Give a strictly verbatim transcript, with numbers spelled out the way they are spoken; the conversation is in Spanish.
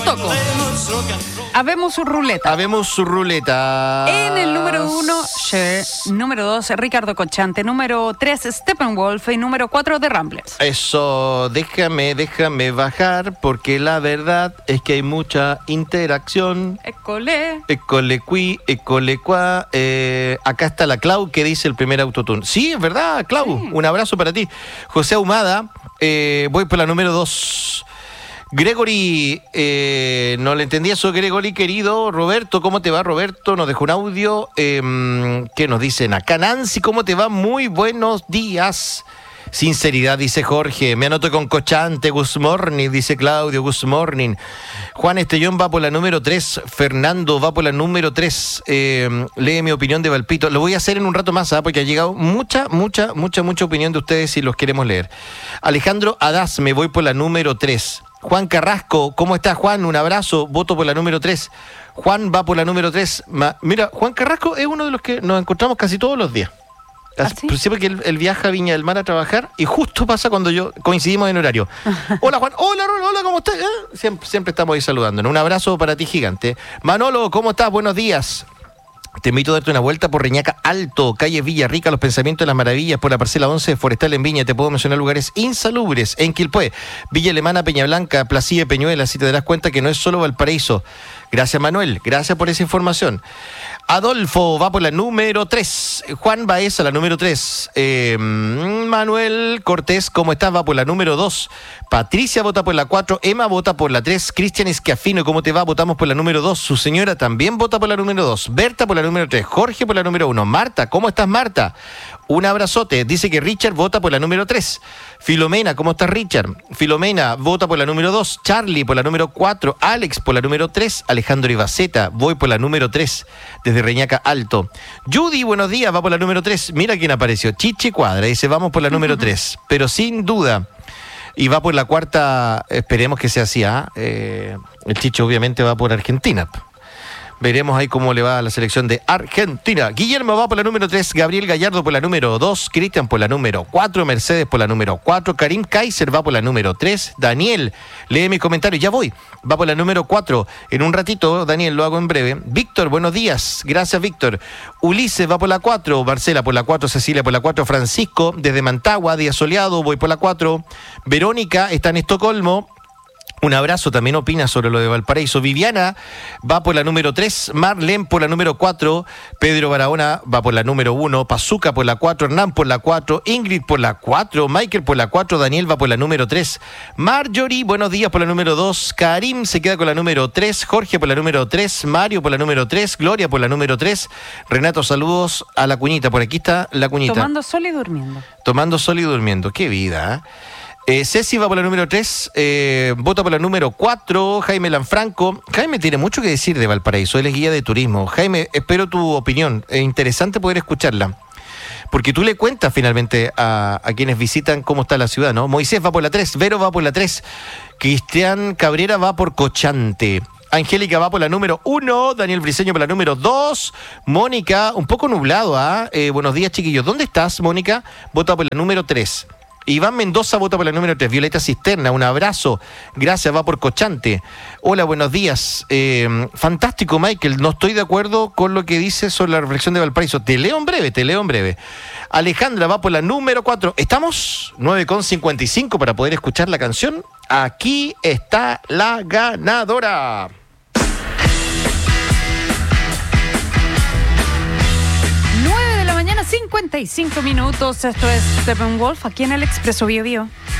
toco. Habemos su ruleta. Habemos su ruleta. En el número uno, Cher. Número dos, Ricardo Cochante. Número tres, Steppenwolf. Y número cuatro, The Ramblers. Eso, déjame, déjame bajar, porque la verdad es que hay mucha interacción. École. École qui, école qua. Eh, acá está la Clau que dice el primer autotune. Sí, es verdad, Clau. Sí. Un abrazo para ti. José Ahumada, eh, voy por la número dos. Gregory, eh, no le entendí eso, Gregory, querido. Roberto, ¿cómo te va, Roberto? Nos dejó un audio. Eh, ¿Qué nos dicen acá? Nancy, ¿cómo te va? Muy buenos días. Sinceridad, dice Jorge. Me anoto con Cochante. Good morning, dice Claudio. Good morning. Juan Estellón va por la número tres. Fernando va por la número tres. Eh, lee mi opinión de Valpito. Lo voy a hacer en un rato más, ¿ah? Porque ha llegado mucha, mucha, mucha, mucha opinión de ustedes y los queremos leer. Alejandro Adaz, me voy por la número tres. Juan Carrasco, ¿cómo estás, Juan? Un abrazo, voto por la número tres. Juan va por la número tres. Ma, mira, Juan Carrasco es uno de los que nos encontramos casi todos los días. ¿Ah, sí? Siempre que él, él viaja a Viña del Mar a trabajar y justo pasa cuando yo coincidimos en horario. Hola, Juan. Hola, hola, hola, ¿cómo estás? ¿Eh? Siempre, siempre estamos ahí saludándonos. Un abrazo para ti, gigante. Manolo, ¿cómo estás? Buenos días. Te invito a darte una vuelta por Reñaca Alto, calle Villarrica, Los Pensamientos de las Maravillas, por la parcela once de Forestal en Viña. Te puedo mencionar lugares insalubres en Quilpué, Villa Alemana, Peña Blanca, Placilla, Peñuela. Así te darás cuenta que no es solo Valparaíso. Gracias, Manuel. Gracias por esa información. Adolfo va por la número tres. Juan Baeza, la número tres. Eh, Manuel Cortés, ¿cómo estás? Va por la número dos. Patricia vota por la cuatro. Emma vota por la tres. Cristian Esquiafino, ¿cómo te va? Votamos por la número dos. Su señora también vota por la número dos. Berta por la número tres. Jorge por la número uno. Marta, ¿cómo estás, Marta? Un abrazote. Dice que Richard vota por la número tres. Filomena, ¿cómo estás, Richard? Filomena vota por la número dos. Charlie por la número cuatro. Alex por la número tres. Alejandro Ibaceta, voy por la número tres. Desde Reñaca Alto. Judy, buenos días, va por la número tres. Mira quién apareció. Chiche Cuadra, dice, vamos por la número tres. Pero sin duda. Y va por la cuarta, esperemos que sea así. ¿eh? Eh, el Chiche obviamente va por Argentina. Veremos ahí cómo le va a la selección de Argentina. Guillermo va por la número tres, Gabriel Gallardo por la número dos, Cristian por la número cuatro, Mercedes por la número cuatro, Karim Kaiser va por la número tres, Daniel, lee mis comentarios, ya voy, va por la número cuatro, en un ratito, Daniel, lo hago en breve. Víctor, buenos días, gracias, Víctor. Ulises va por la cuatro, Marcela por la cuatro, Cecilia por la cuatro, Francisco desde Mantagua, día soleado, voy por la cuatro, Verónica está en Estocolmo. Un abrazo, también opina sobre lo de Valparaíso. Viviana va por la número tres, Marlene por la número cuatro, Pedro Barahona va por la número uno, Pazuca por la cuatro, Hernán por la cuatro, Ingrid por la cuatro, Michael por la cuatro, Daniel va por la número tres, Marjorie, buenos días, por la número dos, Karim se queda con la número tres, Jorge por la número tres, Mario por la número tres, Gloria por la número tres, Renato, saludos a la cuñita, por aquí está la cuñita. Tomando sol y durmiendo. Tomando sol y durmiendo, qué vida, ¿eh? Eh, Ceci va por la número tres, eh, vota por la número cuatro, Jaime Lanfranco. Jaime tiene mucho que decir de Valparaíso, él es guía de turismo. Jaime, espero tu opinión, es interesante poder escucharla, porque tú le cuentas finalmente a, a quienes visitan cómo está la ciudad, ¿no? Moisés va por la tres, Vero va por la tres, Cristian Cabrera va por Cochante. Angélica va por la número uno, Daniel Briceño por la número dos, Mónica, un poco nublado, ¿ah? ¿eh? Eh, buenos días, chiquillos. ¿Dónde estás, Mónica? Vota por la número tres. Iván Mendoza vota por la número tres. Violeta Cisterna, un abrazo. Gracias, va por Cochante. Hola, buenos días. Eh, fantástico, Michael. No estoy de acuerdo con lo que dice sobre la reflexión de Valparaíso. Te leo en breve, te leo en breve. Alejandra va por la número cuatro. ¿Estamos? nueve con cincuenta y cinco para poder escuchar la canción. Aquí está la ganadora. cincuenta y cinco minutos, esto es Steppenwolf aquí en el Expreso Bio Bio.